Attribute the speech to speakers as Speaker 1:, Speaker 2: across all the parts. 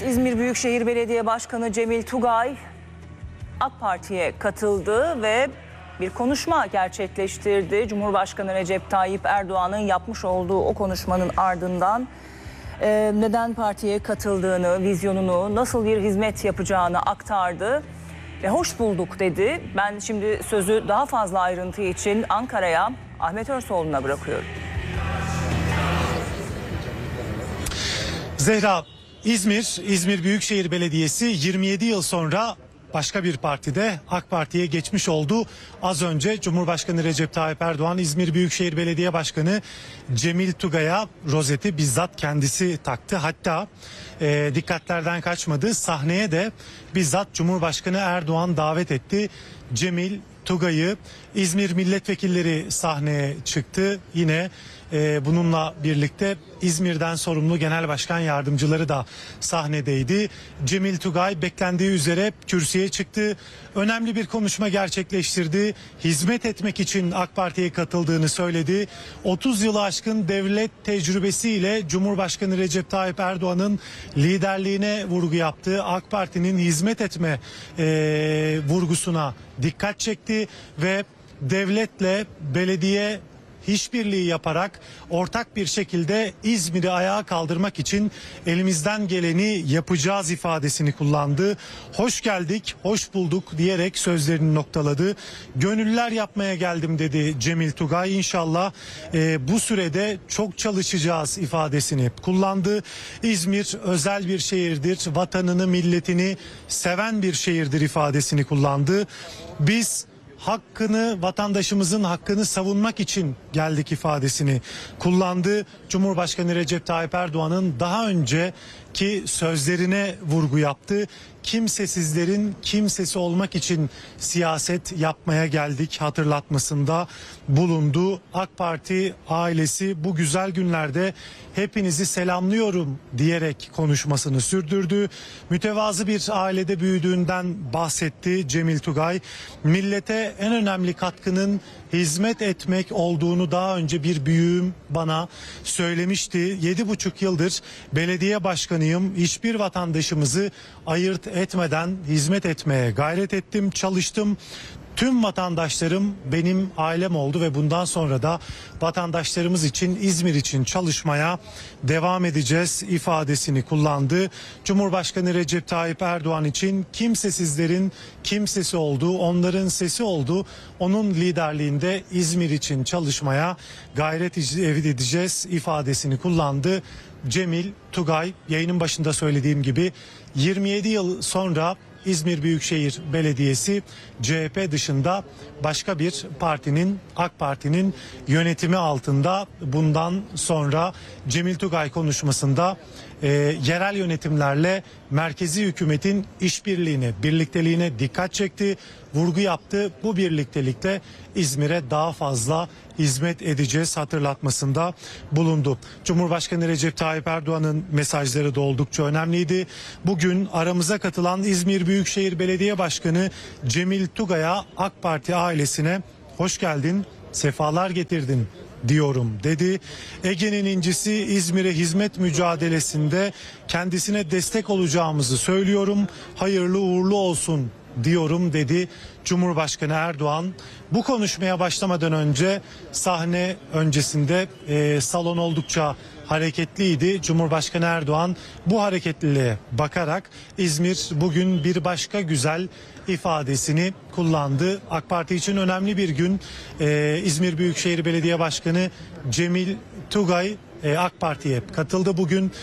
Speaker 1: Evet, İzmir Büyükşehir Belediye Başkanı Cemil Tugay AK Parti'ye katıldı ve bir konuşma gerçekleştirdi. Cumhurbaşkanı Recep Tayyip Erdoğan'ın yapmış olduğu o konuşmanın ardından neden partiye katıldığını, vizyonunu, nasıl bir hizmet yapacağını aktardı ve hoş bulduk dedi. Ben şimdi sözü daha fazla ayrıntı için Ankara'ya, Ahmet Örsoğlu'na bırakıyorum.
Speaker 2: Zehra, İzmir Büyükşehir Belediyesi 27 yıl sonra başka bir partide AK Parti'ye geçmiş oldu. Az önce Cumhurbaşkanı Recep Tayyip Erdoğan İzmir Büyükşehir Belediye Başkanı Cemil Tugay'a rozeti bizzat kendisi taktı. Hatta dikkatlerden kaçmadı. Sahneye de bizzat Cumhurbaşkanı Erdoğan davet etti. Cemil Tugay'ı İzmir milletvekilleri sahneye çıktı. Yine bununla birlikte İzmir'den sorumlu genel başkan yardımcıları da sahnedeydi. Cemil Tugay beklendiği üzere kürsüye çıktı. Önemli bir konuşma gerçekleştirdi. Hizmet etmek için AK Parti'ye katıldığını söyledi. 30 yılı aşkın devlet tecrübesiyle Cumhurbaşkanı Recep Tayyip Erdoğan'ın liderliğine vurgu yaptı. AK Parti'nin hizmet etme vurgusuna dikkat çekti ve devletle belediye işbirliği yaparak ortak bir şekilde İzmir'i ayağa kaldırmak için elimizden geleni yapacağız ifadesini kullandı. Hoş geldik, hoş bulduk diyerek sözlerini noktaladı. Gönüller yapmaya geldim dedi Cemil Tugay. İnşallah bu sürede çok çalışacağız ifadesini kullandı. İzmir özel bir şehirdir, vatanını, milletini seven bir şehirdir ifadesini kullandı. Biz vatandaşımızın hakkını savunmak için geldik ifadesini kullandı. Cumhurbaşkanı Recep Tayyip Erdoğan'ın daha önceki sözlerine vurgu yaptı. Kimsesizlerin kimsesi olmak için siyaset yapmaya geldik hatırlatmasında bulundu. AK Parti ailesi bu güzel günlerde hepinizi selamlıyorum diyerek konuşmasını sürdürdü. Mütevazı bir ailede büyüdüğünden bahsetti Cemil Tugay. Millete en önemli katkının hizmet etmek olduğunu daha önce bir büyüğüm bana söylemişti. 7,5 yıldır belediye başkanıyım. Hiçbir vatandaşımızı ayırt etmeden hizmet etmeye gayret ettim, çalıştım. Tüm vatandaşlarım benim ailem oldu ve bundan sonra da vatandaşlarımız için, İzmir için çalışmaya devam edeceğiz ifadesini kullandı. Cumhurbaşkanı Recep Tayyip Erdoğan için kimsesizlerin kimsesi olduğu, onların sesi olduğu, onun liderliğinde İzmir için çalışmaya gayret edeceğiz ifadesini kullandı. Cemil Tugay, yayının başında söylediğim gibi 27 yıl sonra İzmir Büyükşehir Belediyesi CHP dışında başka bir partinin, AK Parti'nin yönetimi altında. Bundan sonra Cemil Tugay konuşmasında yerel yönetimlerle merkezi hükümetin işbirliğine, birlikteliğine dikkat çekti, vurgu yaptı. Bu birliktelikte İzmir'e daha fazla hizmet edeceğiz hatırlatmasında bulundu. Cumhurbaşkanı Recep Tayyip Erdoğan'ın mesajları da oldukça önemliydi. Bugün aramıza katılan İzmir Büyükşehir Belediye Başkanı Cemil Tugay'a AK Parti ailesine hoş geldin, sefalar getirdin diyorum dedi. Ege'nin incisi İzmir'e hizmet mücadelesinde kendisine destek olacağımızı söylüyorum. Hayırlı uğurlu olsun diyorum dedi Cumhurbaşkanı Erdoğan. Bu konuşmaya başlamadan önce sahne öncesinde salon oldukça hareketliydi. Cumhurbaşkanı Erdoğan bu hareketliliğe bakarak İzmir bugün bir başka güzel ifadesini kullandı. AK Parti için önemli bir gün. İzmir Büyükşehir Belediye Başkanı Cemil Tugay AK Parti'ye katıldı bugün.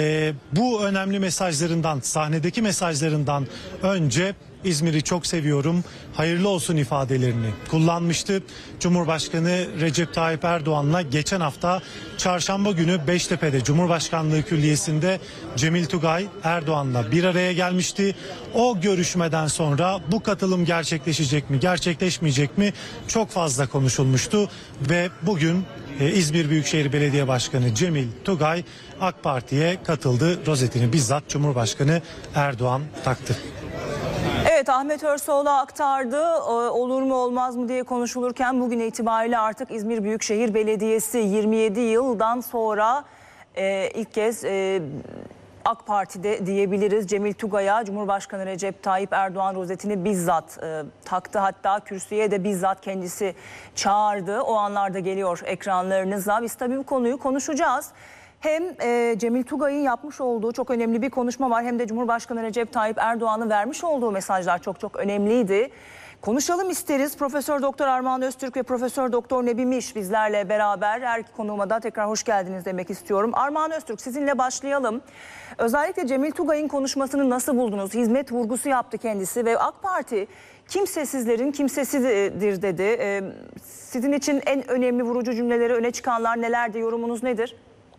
Speaker 2: Bu önemli mesajlarından, sahnedeki mesajlarından önce İzmir'i çok seviyorum, hayırlı olsun ifadelerini kullanmıştı. Cumhurbaşkanı Recep Tayyip Erdoğan'la geçen hafta çarşamba günü Beştepe'de Cumhurbaşkanlığı Külliyesi'nde Cemil Tugay Erdoğan'la bir araya gelmişti. O görüşmeden sonra bu katılım gerçekleşecek mi, gerçekleşmeyecek mi çok fazla konuşulmuştu ve bugün İzmir Büyükşehir Belediye Başkanı Cemil Tugay AK Parti'ye katıldı. Rozetini bizzat Cumhurbaşkanı Erdoğan taktı.
Speaker 1: Evet, Ahmet Örsoğlu aktardı. Olur mu olmaz mı diye konuşulurken bugün itibariyle artık İzmir Büyükşehir Belediyesi 27 yıldan sonra ilk kez AK Parti'de diyebiliriz. Cemil Tugay'a Cumhurbaşkanı Recep Tayyip Erdoğan rozetini bizzat taktı. Hatta kürsüye de bizzat kendisi çağırdı. O anlarda geliyor ekranlarınıza. Biz tabii bu konuyu konuşacağız. Hem Cemil Tugay'ın yapmış olduğu çok önemli bir konuşma var, hem de Cumhurbaşkanı Recep Tayyip Erdoğan'ın vermiş olduğu mesajlar çok önemliydi. Konuşalım isteriz. Profesör Doktor Armağan Öztürk ve Profesör Doktor Nebi Miş bizlerle beraber. Her iki konuğuma da tekrar hoş geldiniz demek istiyorum. Armağan Öztürk, sizinle başlayalım. Özellikle Cemil Tugay'ın konuşmasını nasıl buldunuz? Hizmet vurgusu yaptı kendisi ve AK Parti kimsesizlerin kimsesidir dedi. Sizin için en önemli vurucu cümleleri öne çıkanlar nelerdi? Yorumunuz nedir?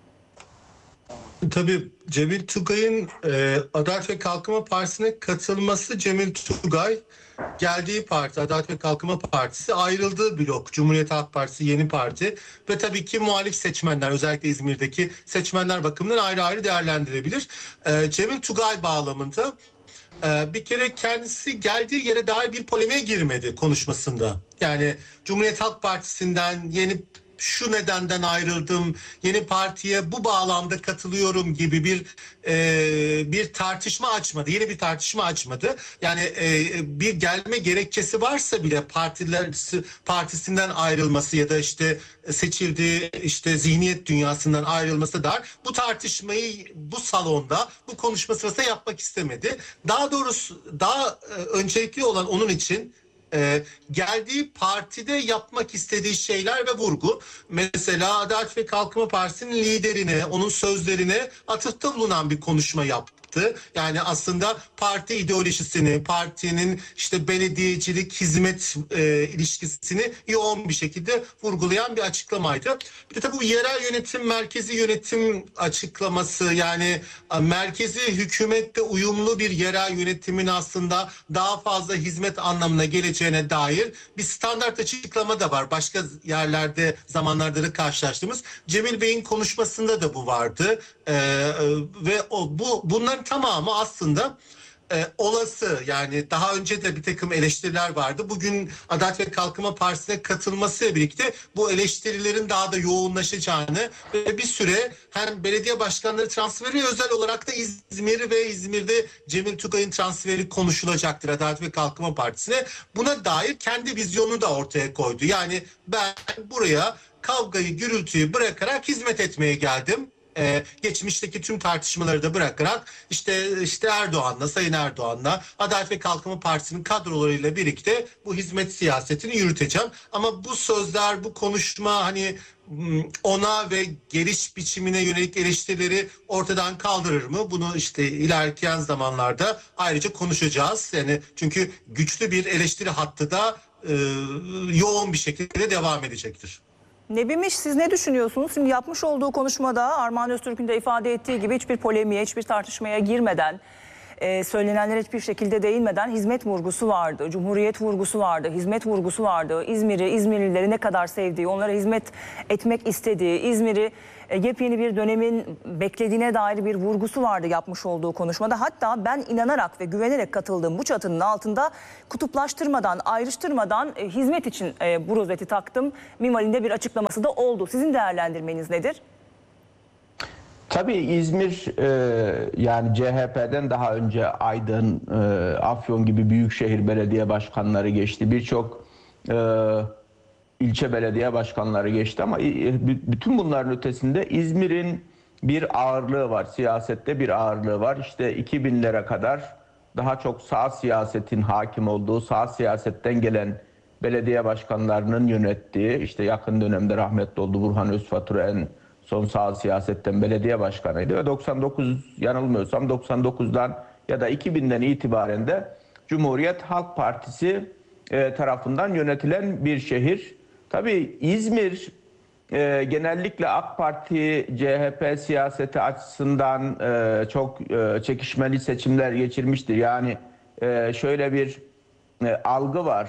Speaker 3: Tabii Cemil Tugay'ın Adalet ve Kalkınma Partisi'ne katılması, Cemil Tugay geldiği parti Adalet ve Kalkınma Partisi, ayrıldığı blok Cumhuriyet Halk Partisi, Yeni Parti ve tabii ki muhalif seçmenler, özellikle İzmir'deki seçmenler bakımından ayrı ayrı değerlendirebilir. Cemil Tugay bağlamında bir kere kendisi geldiği yere dair bir polemiğe girmedi konuşmasında. Yani Cumhuriyet Halk Partisi'nden şu nedenden ayrıldım, yeni partiye bu bağlamda katılıyorum gibi bir tartışma açmadı. Yeni bir tartışma açmadı. Yani bir gelme gerekçesi varsa bile partisinden ayrılması ya da işte seçildiği zihniyet dünyasından ayrılması da bu tartışmayı bu salonda, bu konuşma sırasında yapmak istemedi. Daha doğrusu daha öncelikli olan onun için geldiği partide yapmak istediği şeyler ve vurgu. Mesela Adalet ve Kalkınma Partisi'nin liderine, onun sözlerine atıfta bulunan bir konuşma yaptı. Yani aslında parti ideolojisini, partinin belediyecilik, hizmet ilişkisini yoğun bir şekilde vurgulayan bir açıklamaydı. Bir de tabii bu yerel yönetim, merkezi yönetim açıklaması, yani merkezi hükümetle uyumlu bir yerel yönetimin aslında daha fazla hizmet anlamına geleceğine dair bir standart açıklama da var. Başka yerlerde, zamanlarda da karşılaştığımız. Cemil Bey'in konuşmasında da bu vardı. Ve bunların tamamı aslında olası, yani daha önce de bir takım eleştiriler vardı. Bugün Adalet ve Kalkınma Partisi'ne katılmasıyla birlikte bu eleştirilerin daha da yoğunlaşacağını ve bir süre hem belediye başkanları transferi, özel olarak da İzmir'de Cemil Tugay'ın transferi konuşulacaktır Adalet ve Kalkınma Partisi'ne. Buna dair kendi vizyonunu da ortaya koydu. Yani ben buraya kavgayı, gürültüyü bırakarak hizmet etmeye geldim. Geçmişteki tüm tartışmaları da bırakarak Sayın Erdoğan'la Adalet ve Kalkınma Partisi'nin kadrolarıyla birlikte bu hizmet siyasetini yürüteceğim. Ama bu sözler, bu konuşma ona ve geliş biçimine yönelik eleştirileri ortadan kaldırır mı? Bunu ilerleyen zamanlarda ayrıca konuşacağız. Yani çünkü güçlü bir eleştiri hattı da yoğun bir şekilde devam edecektir.
Speaker 1: Nebi Miş, siz ne düşünüyorsunuz? Şimdi yapmış olduğu konuşmada Armağan Öztürk'ün de ifade ettiği gibi hiçbir polemiğe, hiçbir tartışmaya girmeden, söylenenlere hiçbir şekilde değinmeden hizmet vurgusu vardı, cumhuriyet vurgusu vardı, hizmet vurgusu vardı. İzmirlileri ne kadar sevdiği, onlara hizmet etmek istediği, İzmir'i yepyeni bir dönemin beklediğine dair bir vurgusu vardı yapmış olduğu konuşmada. Hatta ben inanarak ve güvenerek katıldığım bu çatının altında kutuplaştırmadan, ayrıştırmadan hizmet için bu rozeti taktım minvalinde bir açıklaması da oldu. Sizin değerlendirmeniz nedir?
Speaker 4: Tabii İzmir yani CHP'den daha önce Aydın, Afyon gibi büyükşehir belediye başkanları geçti. Birçok ilçe belediye başkanları geçti ama bütün bunların ötesinde İzmir'in bir ağırlığı var. Siyasette bir ağırlığı var. 2000'lere kadar daha çok sağ siyasetin hakim olduğu, sağ siyasetten gelen belediye başkanlarının yönettiği, yakın dönemde rahmetli oldu Burhan Özfatura en son sağ siyasetten belediye başkanıydı ve 99'dan ya da 2000'den itibaren de Cumhuriyet Halk Partisi tarafından yönetilen bir şehir. Tabii İzmir genellikle AK Parti, CHP siyaseti açısından çok çekişmeli seçimler geçirmiştir. Yani şöyle bir algı var.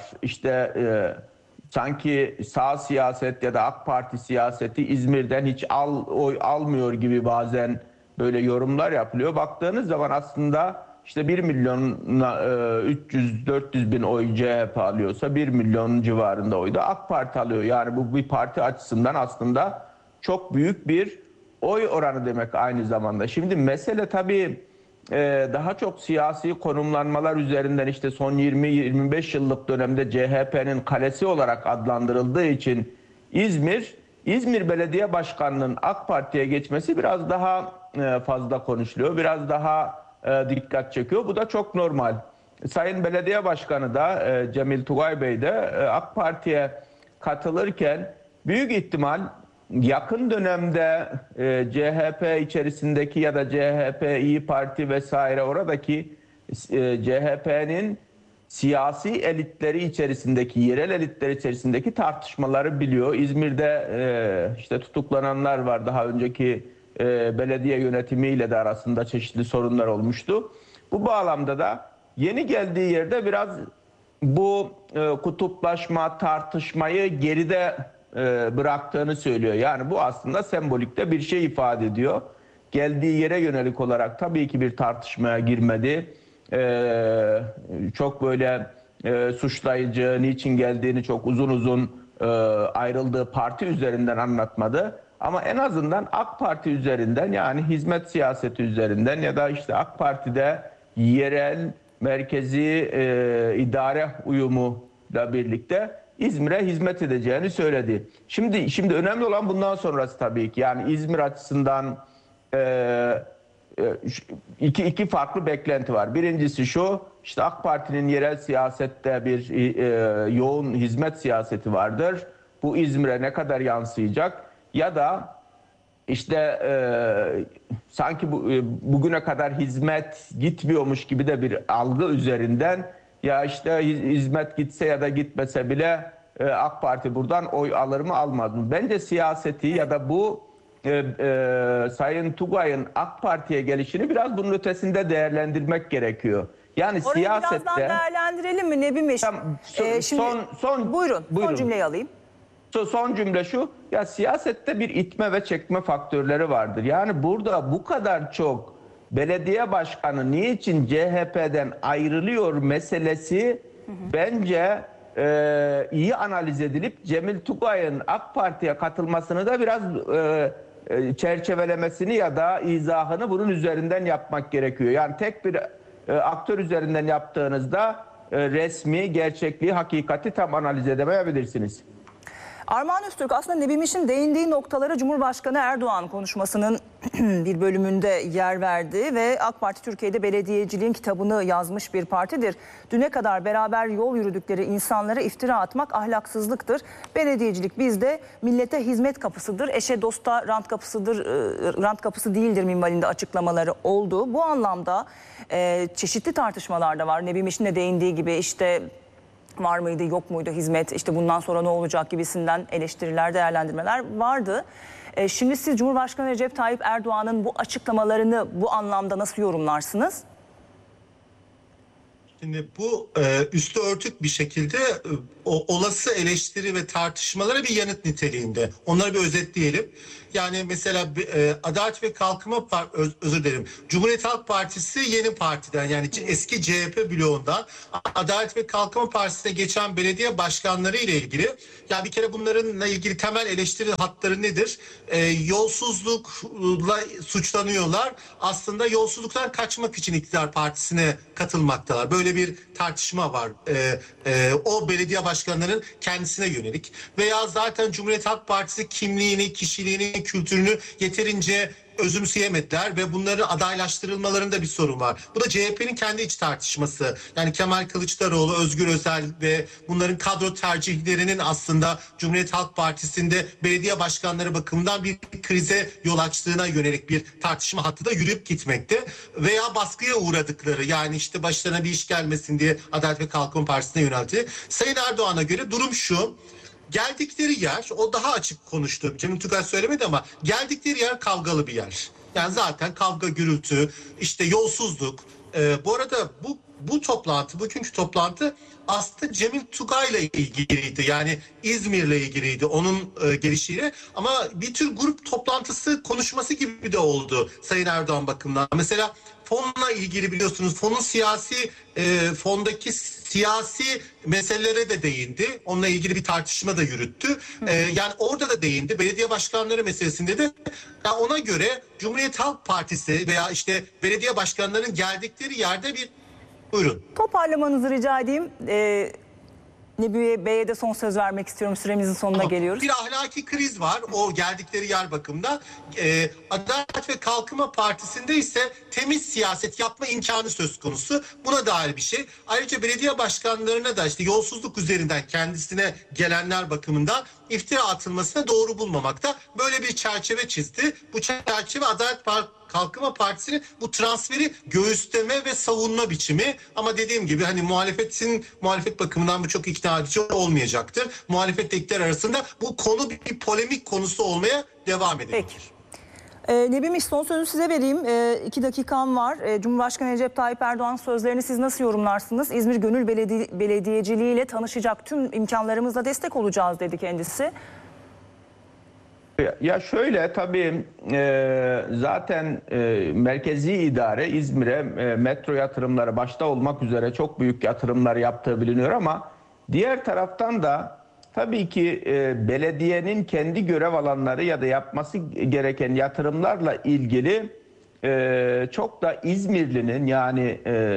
Speaker 4: Sanki sağ siyaset ya da AK Parti siyaseti İzmir'den hiç oy almıyor gibi bazen böyle yorumlar yapılıyor. Baktığınız zaman aslında 1 milyon 300-400 bin oy CHP alıyorsa 1 milyon civarında oy da AK Parti alıyor. Yani bu bir parti açısından aslında çok büyük bir oy oranı demek aynı zamanda. Şimdi mesele tabii daha çok siyasi konumlanmalar üzerinden işte son 20-25 yıllık dönemde CHP'nin kalesi olarak adlandırıldığı için İzmir Belediye Başkanı'nın AK Parti'ye geçmesi biraz daha fazla konuşuluyor. Biraz daha dikkat çekiyor. Bu da çok normal. Sayın Belediye Başkanı da Cemil Tugay Bey de AK Parti'ye katılırken büyük ihtimal yakın dönemde CHP içerisindeki ya da CHP, İYİ Parti vesaire oradaki CHP'nin siyasi elitleri içerisindeki, yerel elitleri içerisindeki tartışmaları biliyor. İzmir'de işte tutuklananlar var. Daha önceki belediye yönetimiyle de arasında çeşitli sorunlar olmuştu. Bu bağlamda da yeni geldiği yerde biraz bu kutuplaşma, tartışmayı geride bıraktığını söylüyor. Yani bu aslında sembolikte bir şey ifade ediyor. Geldiği yere yönelik olarak tabii ki bir tartışmaya girmedi. Çok böyle suçlayıcı, niçin geldiğini çok uzun uzun ayrıldığı parti üzerinden anlatmadı. Ama en azından AK Parti üzerinden, yani hizmet siyaseti üzerinden ya da işte AK Parti'de yerel, merkezi idare uyumuyla birlikte İzmir'e hizmet edeceğini söyledi. Şimdi önemli olan bundan sonrası tabii ki. Yani İzmir açısından iki farklı beklenti var. Birincisi şu, işte AK Parti'nin yerel siyasette bir yoğun hizmet siyaseti vardır. Bu İzmir'e ne kadar yansıyacak? Ya da işte sanki bugüne kadar hizmet gitmiyormuş gibi de bir algı üzerinden, ya işte hizmet gitse ya da gitmese bile AK Parti buradan oy alır mı almaz mı? Bence siyaseti ya da bu Sayın Tugay'ın AK Parti'ye gelişini biraz bunun ötesinde değerlendirmek gerekiyor. Yani
Speaker 1: Orayı
Speaker 4: siyasette...
Speaker 1: birazdan değerlendirelim mi Nebi Meş? Buyurun, son cümleyi alayım.
Speaker 4: Son cümle şu, ya siyasette bir itme ve çekme faktörleri vardır. Yani burada bu kadar çok belediye başkanı niçin CHP'den ayrılıyor meselesi bence iyi analiz edilip Cemil Tugay'ın AK Parti'ye katılmasını da biraz çerçevelemesini ya da izahını bunun üzerinden yapmak gerekiyor. Yani tek bir aktör üzerinden yaptığınızda resmi, gerçekliği, hakikati tam analiz edemeyebilirsiniz.
Speaker 1: Armağan Öztürk aslında Nebi Miş'in değindiği noktalara Cumhurbaşkanı Erdoğan konuşmasının bir bölümünde yer verdi ve AK Parti Türkiye'de belediyeciliğin kitabını yazmış bir partidir. Düne kadar beraber yol yürüdükleri insanlara iftira atmak ahlaksızlıktır. Belediyecilik bizde millete hizmet kapısıdır, eşe dosta rant kapısıdır, rant kapısı değildir minvalinde açıklamaları oldu. Bu anlamda çeşitli tartışmalar da var. Nebi Miş'in de değindiği gibi işte var mıydı, yok muydu hizmet, işte bundan sonra ne olacak gibisinden eleştiriler, değerlendirmeler vardı. Şimdi siz Cumhurbaşkanı Recep Tayyip Erdoğan'ın bu açıklamalarını bu anlamda nasıl yorumlarsınız?
Speaker 3: Şimdi bu üstü örtük bir şekilde olası eleştiri ve tartışmalara bir yanıt niteliğinde. Onları bir özetleyelim. Yani mesela Adalet ve Kalkınma özür dilerim. Cumhuriyet Halk Partisi yeni partiden, yani eski CHP bloğundan Adalet ve Kalkınma Partisi'ne geçen belediye başkanları ile ilgili, yani bir kere bunlarınla ilgili temel eleştiri hatları nedir? Yolsuzlukla suçlanıyorlar. Aslında yolsuzluktan kaçmak için iktidar partisine katılmaktalar. Böyle bir tartışma var. O belediye başkanlarının kendisine yönelik. Veya zaten Cumhuriyet Halk Partisi kimliğini, kişiliğini, kültürünü yeterince özümseyemediler ve bunların adaylaştırılmalarında bir sorun var. Bu da CHP'nin kendi iç tartışması. Yani Kemal Kılıçdaroğlu, Özgür Özel ve bunların kadro tercihlerinin aslında Cumhuriyet Halk Partisi'nde belediye başkanları bakımından bir krize yol açtığına yönelik bir tartışma hattı da yürüyüp gitmekte. Veya baskıya uğradıkları, yani işte başlarına bir iş gelmesin diye Adalet ve Kalkınma Partisi'ne yöneldi. Sayın Erdoğan'a göre durum şu: geldikleri yer, o daha açık konuştu. Cemil Tugay söylemedi ama geldikleri yer kavgalı bir yer. Yani zaten kavga, gürültü, işte yolsuzluk. Bu arada bu toplantı, bugünkü toplantı aslında Cemil Tugay'la ilgiliydi. Yani İzmir'le ilgiliydi onun gelişiyle. Ama bir tür grup toplantısı konuşması gibi de oldu Sayın Erdoğan bakımından. Mesela fonla ilgili biliyorsunuz fondaki siyasi meselelere de değindi. Onunla ilgili bir tartışma da yürüttü. Yani orada da değindi. Belediye başkanları meselesinde de yani ona göre Cumhuriyet Halk Partisi veya işte belediye başkanlarının geldikleri yerde bir... Buyurun.
Speaker 1: Toparlamanızı rica edeyim. Nebi Bey'e de son söz vermek istiyorum. Süremizin sonuna geliyoruz.
Speaker 3: Bir ahlaki kriz var o geldikleri yer bakımından. Adalet ve Kalkınma Partisi'nde ise temiz siyaset yapma imkanı söz konusu. Buna dair bir şey. Ayrıca belediye başkanlarına da işte yolsuzluk üzerinden kendisine gelenler bakımından iftira atılmasına doğru bulmamakta. Böyle bir çerçeve çizdi. Bu çerçeve Adalet Kalkınma Partisi'nin bu transferi göğüsleme ve savunma biçimi. Ama dediğim gibi hani muhalefet bakımından bu çok ikna edici olmayacaktır. Muhalefetle iktidar arasında bu konu bir polemik konusu olmaya devam edecek.
Speaker 1: Peki. Nebi, son sözü size vereyim. 2 dakikam var. Cumhurbaşkanı Recep Tayyip Erdoğan sözlerini siz nasıl yorumlarsınız? İzmir Gönül Belediyeciliği ile tanışacak tüm imkanlarımızla destek olacağız dedi kendisi.
Speaker 4: Ya şöyle tabii zaten merkezi idare İzmir'e metro yatırımları başta olmak üzere çok büyük yatırımlar yaptığı biliniyor ama diğer taraftan da tabii ki belediyenin kendi görev alanları ya da yapması gereken yatırımlarla ilgili çok da İzmirli'nin yani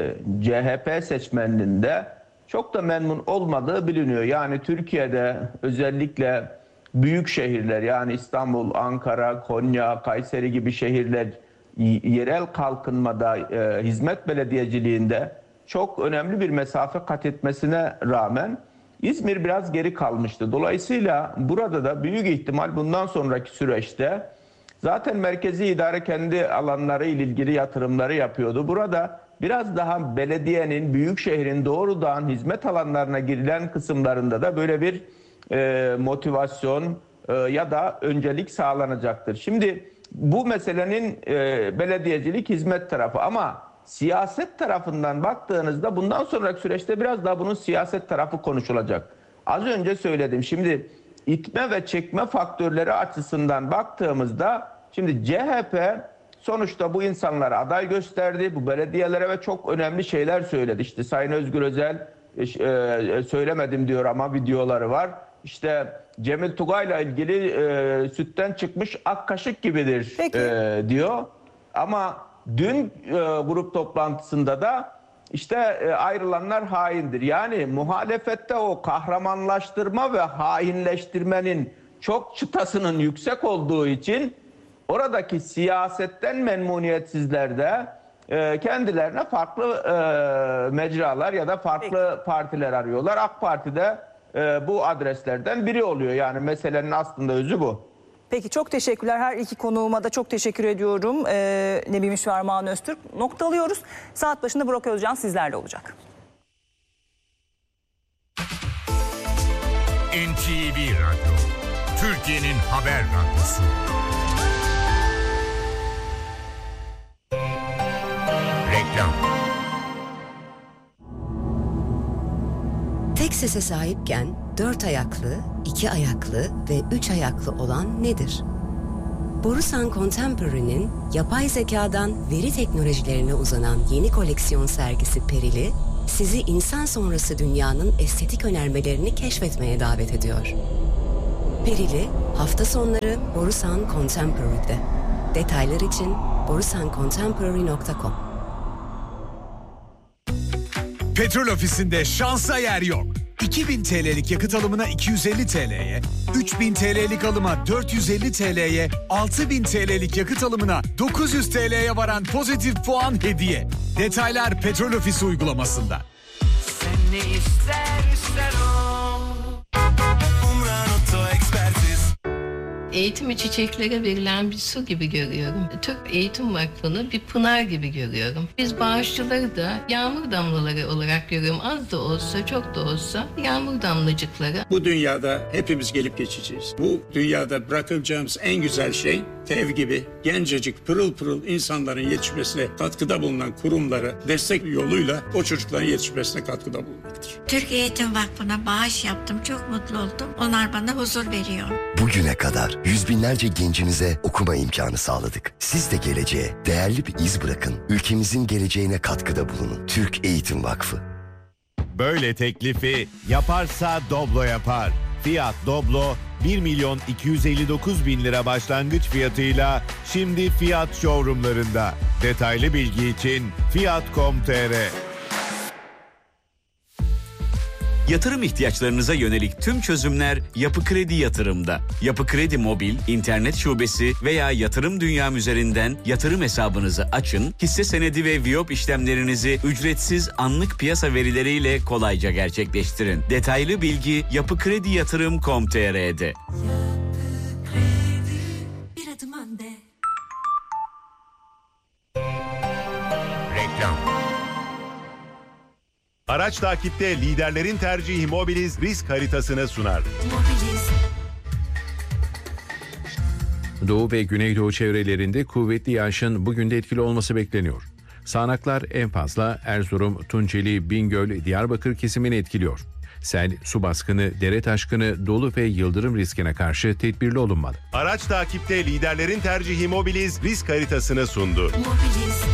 Speaker 4: CHP seçmeninin de çok da memnun olmadığı biliniyor. Yani Türkiye'de özellikle büyük şehirler yani İstanbul, Ankara, Konya, Kayseri gibi şehirler yerel kalkınmada, hizmet belediyeciliğinde çok önemli bir mesafe kat etmesine rağmen İzmir biraz geri kalmıştı. Dolayısıyla burada da büyük ihtimal bundan sonraki süreçte zaten merkezi idare kendi alanları ile ilgili yatırımları yapıyordu. Burada biraz daha belediyenin, büyük şehrin doğrudan hizmet alanlarına girilen kısımlarında da böyle bir motivasyon ya da öncelik sağlanacaktır. Şimdi bu meselenin belediyecilik hizmet tarafı ama siyaset tarafından baktığınızda bundan sonraki süreçte biraz daha bunun siyaset tarafı konuşulacak. Az önce söyledim. Şimdi itme ve çekme faktörleri açısından baktığımızda şimdi CHP sonuçta bu insanlara aday gösterdi. Bu belediyelere ve çok önemli şeyler söyledi. İşte Sayın Özgür Özel söylemedim diyor ama videoları var. İşte Cemil Tugay'la ilgili sütten çıkmış ak kaşık gibidir diyor. Ama dün grup toplantısında da işte ayrılanlar haindir. Yani muhalefette o kahramanlaştırma ve hainleştirmenin çok çıtasının yüksek olduğu için oradaki siyasetten memnuniyetsizler de kendilerine farklı mecralar ya da farklı partiler arıyorlar. AK Parti'de bu adreslerden biri oluyor. Yani meselenin aslında özü bu.
Speaker 1: Peki çok teşekkürler. Her iki konuğuma da çok teşekkür ediyorum. Nebi Mişvi, Armağan Öztürk. Noktalıyoruz. Saat başında Burak Özcan sizlerle olacak.
Speaker 5: NTV Radyo, Türkiye'nin haber radyosu. Reklam.
Speaker 6: Tek sese sahipken 4 ayaklı, 2 ayaklı ve 3 ayaklı olan nedir? Borusan Contemporary'nin yapay zekadan veri teknolojilerine uzanan yeni koleksiyon sergisi Perili, sizi insan sonrası dünyanın estetik önermelerini keşfetmeye davet ediyor. Perili, hafta sonları Borusan Contemporary'de. Detaylar için borusancontemporary.com.
Speaker 7: Petrol Ofisi'nde şansa yer yok. 2000 TL'lik yakıt alımına 250 TL'ye, 3000 TL'lik alıma 450 TL'ye, 6000 TL'lik yakıt alımına 900 TL'ye varan pozitif puan hediye. Detaylar Petrol Ofisi uygulamasında.
Speaker 8: Sen ne ister ol. Umran Oto Ekspertiz.
Speaker 9: Eğitimi çiçeklere verilen bir su gibi görüyorum. Türk Eğitim Vakfı'nı bir pınar gibi görüyorum. Biz bağışçıları da yağmur damlaları olarak görüyorum. Az da olsa, çok da olsa yağmur damlacıkları.
Speaker 10: Bu dünyada hepimiz gelip geçeceğiz. Bu dünyada bırakacağımız en güzel şey TEV gibi gencecik pırıl pırıl insanların yetişmesine katkıda bulunan kurumlara destek yoluyla o çocukların yetişmesine katkıda bulunmaktır.
Speaker 11: Türk Eğitim Vakfı'na bağış yaptım. Çok mutlu oldum. Onlar bana huzur veriyor.
Speaker 12: Bugüne kadar
Speaker 11: Yüz binlerce gencimize okuma imkanı sağladık. Siz de geleceğe değerli bir iz bırakın. Ülkemizin geleceğine katkıda bulunun. Türk Eğitim Vakfı.
Speaker 12: Böyle teklifi yaparsa Doblo yapar. Fiat Doblo 1.259.000 lira başlangıç fiyatıyla şimdi Fiat showroomlarında. Detaylı bilgi için fiat.com.tr.
Speaker 13: Yatırım ihtiyaçlarınıza yönelik tüm çözümler Yapı Kredi Yatırım'da. Yapı Kredi Mobil, internet şubesi veya Yatırım Dünyam üzerinden yatırım hesabınızı açın, hisse senedi ve Viyop işlemlerinizi ücretsiz anlık piyasa verileriyle kolayca gerçekleştirin. Detaylı bilgi yapıkrediyatırım.com.tr'de.
Speaker 14: Bir adım önde.
Speaker 5: Reklam.
Speaker 12: Araç takipte liderlerin tercihi Mobiliz risk haritasını sunar.
Speaker 15: Doğu ve Güneydoğu çevrelerinde kuvvetli yağışın bugün de etkili olması bekleniyor. Sağanaklar en fazla Erzurum, Tunceli, Bingöl, Diyarbakır kesimini etkiliyor. Sel, su baskını, dere taşkını, dolu ve yıldırım riskine karşı tedbirli olunmalı.
Speaker 12: Araç takipte liderlerin tercihi Mobiliz risk haritasını sundu.
Speaker 14: Mobiliz.